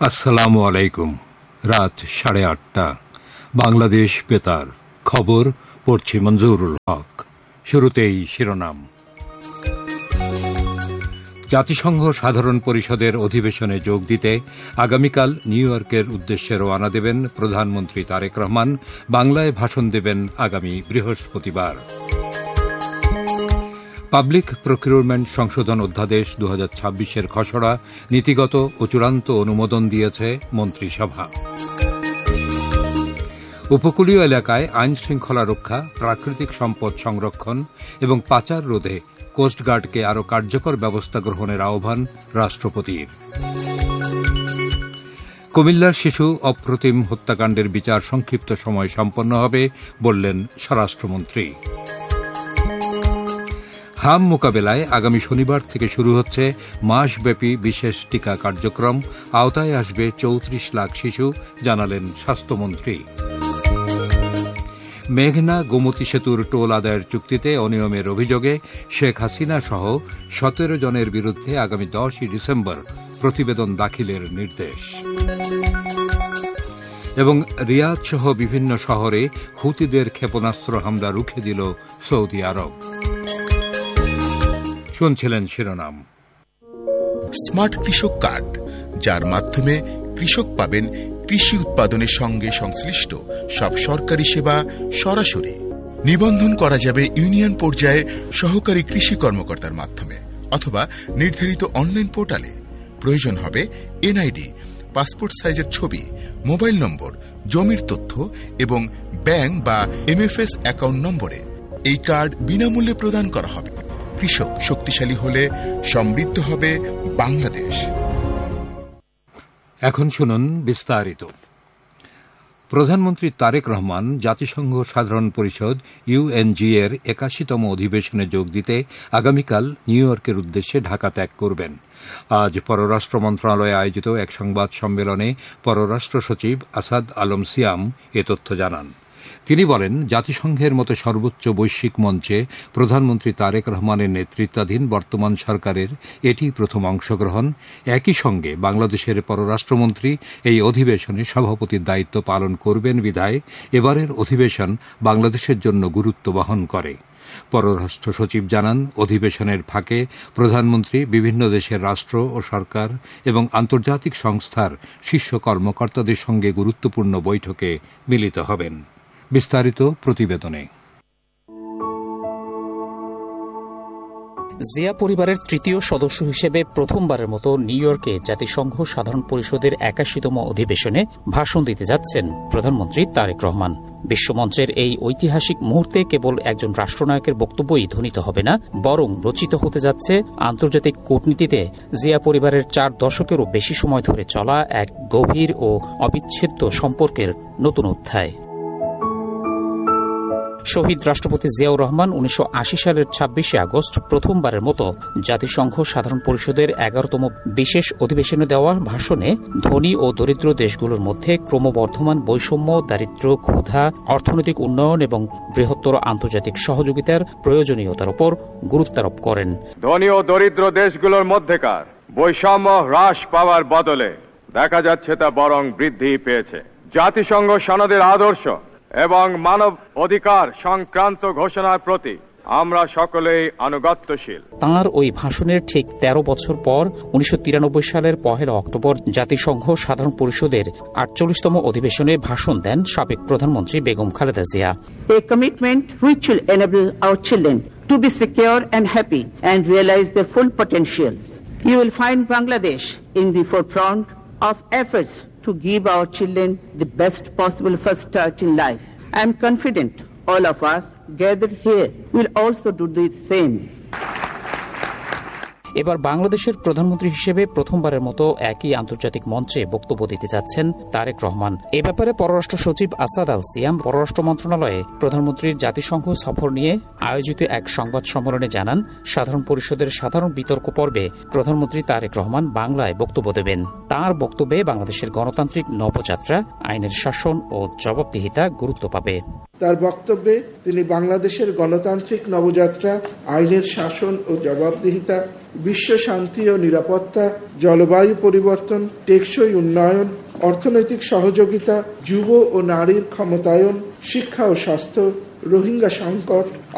আসসালামু আলাইকুম। রাত 8:30 বাংলাদেশ বেতার খবর পড়ছি মঞ্জুরুল হক। শুরুতেই শিরোনাম। জাতিসংঘ সাধারণ পরিষদের অধিবেশনে যোগ দিতে আগামীকাল নিউ ইয়র্কের উদ্দেশ্যে রওনা দেবেন প্রধানমন্ত্রী তারেক রহমান। বাংলায় ভাষণ দেবেন আগামী বৃহস্পতিবার। পাবলিক প্রকিউরমেন্ট সংশোধন অধ্যাদেশ 2026-এর খসড়া নীতিগত ও চূড়ান্ত অনুমোদন দিয়েছে মন্ত্রিসভা। উপকূলীয় এলাকায় আইন শৃঙ্খলা রক্ষা, প্রাকৃতিক সম্পদ সংরক্ষণ এবং পাচার রোধে কোস্টগার্ডকে আরও কার্যকর ব্যবস্থা গ্রহণের আহ্বান রাষ্ট্রপতির। কুমিল্লার শিশু অপ্রতিম হত্যাকাণ্ডের বিচার সংক্ষিপ্ত সময় সম্পন্ন হবে বললেন স্বরাষ্ট্রমন্ত্রী। হাম মোকাবেলায় আগামী শনিবার থেকে শুরু হচ্ছে মাসব্যাপী বিশেষ টিকা কার্যক্রম। আওতায় আসবে 34 লাখ শিশু, জানালেন স্বাস্থ্যমন্ত্রী। মেঘনা গোমতী সেতুর টোল আদায়ের চুক্তিতে অনিয়মের অভিযোগে শেখ হাসিনা সহ 17 জনের বিরুদ্ধে আগামী 10 ডিসেম্বর প্রতিবেদন দাখিলের নির্দেশ। এবং রিয়াদ সহ বিভিন্ন শহরে হুতিদের ক্ষেপণাস্ত্র হামলা রুখে দিল সৌদি আরব। শুনছিলেন শিরোনাম। স্মার্ট কৃষক কার্ড, যার মাধ্যমে কৃষক পাবেন কৃষি উৎপাদনের সঙ্গে সংশ্লিষ্ট সব সরকারি সেবা সরাসরি। নিবন্ধন করা যাবে ইউনিয়ন পর্যায়ে সহকারী কৃষি কর্মকর্তার মাধ্যমে অথবা নির্ধারিত অনলাইন পোর্টালে। প্রয়োজন হবে এনআইডি, পাসপোর্ট সাইজের ছবি, মোবাইল নম্বর, জমির তথ্য এবং ব্যাংক বা এমএফএস অ্যাকাউন্ট নম্বরে। এই কার্ড বিনামূল্যে প্রদান করা হবে। কৃষক শক্তিশালী হলে সমৃদ্ধ হবে বাংলাদেশ। এখন শুনুন বিস্তারিত। প্রধানমন্ত্রী তারেক রহমান জাতিসংঘ সাধারণ পরিষদ ইউএনজি এর 81তম অধিবেশনে যোগ দিতে আগামীকাল নিউ ইয়র্কের উদ্দেশ্যে ঢাকা ত্যাগ করবেন। আজ পররাষ্ট্র মন্ত্রণালয়ে আয়োজিত এক সংবাদ সম্মেলনে পররাষ্ট্র সচিব আসাদ আলম সিয়াম এ তথ্য জানান। তিনি বলেন, জাতিসংঘের মতো সর্বোচ্চ বৈশ্বিক মঞ্চে প্রধানমন্ত্রী তারেক রহমানের নেতৃত্বাধীন বর্তমান সরকারের এটি প্রথম অংশগ্রহণ। একই সঙ্গে বাংলাদেশের পররাষ্ট্রমন্ত্রী এই অধিবেশনে সভাপতির দায়িত্ব পালন করবেন বিধায় এবারের অধিবেশন বাংলাদেশের জন্য গুরুত্ব বহন করে। পররাষ্ট্র সচিব জানান, অধিবেশনের ফাঁকে প্রধানমন্ত্রী বিভিন্ন দেশের রাষ্ট্র ও সরকার এবং আন্তর্জাতিক সংস্থার শীর্ষ কর্মকর্তাদের সঙ্গে গুরুত্বপূর্ণ বৈঠকে মিলিত হবেন। বিস্তারিত প্রতিবেদনে। জিয়া পরিবারের তৃতীয় সদস্য হিসেবে প্রথমবারের মতো নিউ ইয়র্কে জাতিসংঘ সাধারণ পরিষদের 81তম অধিবেশনে ভাষণ দিতে যাচ্ছেন প্রধানমন্ত্রী তারেক রহমান। বিশ্বমঞ্চের এই ঐতিহাসিক মুহূর্তে কেবল একজন রাষ্ট্রনায়কের বক্তব্যই ধ্বনিত হবে না, বরং রচিত হতে যাচ্ছে আন্তর্জাতিক কূটনীতিতে জিয়া পরিবারের 4 দশকেরও বেশি সময় ধরে চলা এক গভীর ও অবিচ্ছেদ্য সম্পর্কের নতুন অধ্যায়। শহীদ রাষ্ট্রপতি জিয়াউর রহমান 1980 সালের 26 আগস্ট প্রথমবারের মতো জাতিসংঘ সাধারণ পরিষদের 11তম বিশেষ অধিবেশনে দেওয়া ভাষণে ধনী ও দরিদ্র দেশগুলোর মধ্যে ক্রমবর্ধমান বৈষম্য, দারিদ্র্য, ক্ষুধা, অর্থনৈতিক উন্নয়ন এবং বৃহত্তর আন্তর্জাতিক সহযোগিতার প্রয়োজনীয়তার উপর গুরুত্বারোপ করেন। ধনী ও দরিদ্র দেশগুলোর মধ্যেকার বৈষম্য হ্রাস পাওয়ার বদলে দেখা যাচ্ছে তা বরং বৃদ্ধি পেয়েছে। জাতিসংঘ সনদের আদর্শ এবং মানব অধিকার সংক্রান্ত ঘোষণার প্রতি আমরা সকলেই আনুগত্যশীল। তাঁর ওই ভাষণের ঠিক 13 বছর পর 1993 সালের 1 অক্টোবর জাতিসংঘ সাধারণ পরিষদের 48তম অধিবেশনে ভাষণ দেন সাবেক প্রধানমন্ত্রী Begum Khaleda Zia. A commitment which will enable our children to be secure and happy and realize their full potentials. You will find Bangladesh in the forefront of efforts to give our children the best possible first start in life. I am confident all of us gathered here will also do the same. এবার বাংলাদেশের প্রধানমন্ত্রী হিসেবে প্রথমবারের মতো একই আন্তর্জাতিক মঞ্চে বক্তব্য দিতে যাচ্ছেন তারেক রহমান। এ ব্যাপারে পররাষ্ট্র সচিব আসাদ আল সিয়াম পররাষ্ট্র মন্ত্রণালয়ে প্রধানমন্ত্রীর জাতিসংঘ সফর নিয়ে আয়োজিত এক সংবাদ সম্মেলনে জানান, সাধারণ পরিষদের সাধারণ বিতর্ক পর্বে প্রধানমন্ত্রী তারেক রহমান বাংলায় বক্তব্য দেবেন। তাঁর বক্তব্যে বাংলাদেশের গণতান্ত্রিক নবযাত্রা, আইনের শাসন ও জবাবদিহিতা গুরুত্ব পাবে। তার বক্তব্যে তিনি বাংলাদেশের গণতান্ত্রিক নবযাত্রা, আইনের শাসন ও জবাবদিহিতা, বিশ্ব শান্তি ও নিরাপত্তা, জলবায়ু পরিবর্তন, টেকসই উন্নয়ন, অর্থনৈতিক সহযোগিতা, যুব ও নারীর ক্ষমতায়ন, শিক্ষা ও স্বাস্থ্য, রোহিঙ্গা সংকট,